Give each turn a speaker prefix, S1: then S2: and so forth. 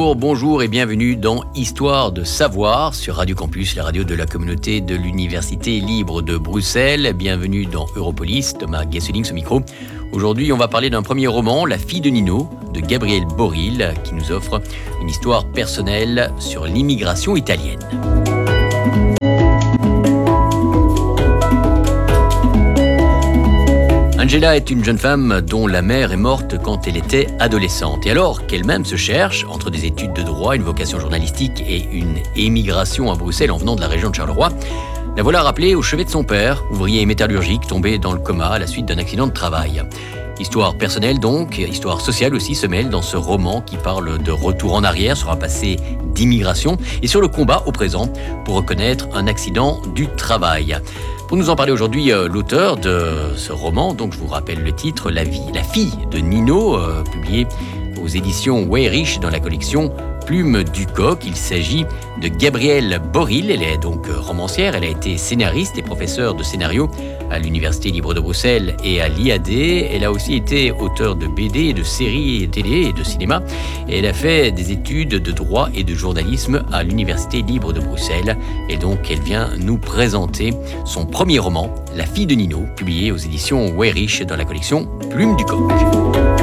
S1: Bonjour et bienvenue dans Histoire de savoir sur Radio Campus, la radio de la communauté de l'Université libre de Bruxelles. Bienvenue dans Europolis, Thomas Gesselings au micro. Aujourd'hui, on va parler d'un premier roman, La fille de Nino, de Gabriel Boril, qui nous offre une histoire personnelle sur l'immigration italienne. Angela est une jeune femme dont la mère est morte quand elle était adolescente. Et alors qu'elle-même se cherche entre des études de droit, une vocation journalistique et une émigration à Bruxelles en venant de la région de Charleroi, la voilà rappelée au chevet de son père, ouvrier métallurgique tombé dans le coma à la suite d'un accident de travail. Histoire personnelle donc, histoire sociale aussi se mêle dans ce roman qui parle de retour en arrière sur un passé d'immigration et sur le combat au présent pour reconnaître un accident du travail. Pour nous en parler aujourd'hui, l'auteur de ce roman, donc je vous rappelle le titre, La fille de Nino, publié aux éditions Weyrich dans la collection Plume du Coq. Il s'agit de Gabrielle Boril. Elle est donc romancière, elle a été scénariste et professeure de scénario à l'Université libre de Bruxelles et à l'IAD. Elle a aussi été auteure de BD, de séries télé et de cinéma. Et elle a fait des études de droit et de journalisme à l'Université libre de Bruxelles. Et donc, elle vient nous présenter son premier roman, La fille de Nino, publié aux éditions Weyrich dans la collection Plume du Coq.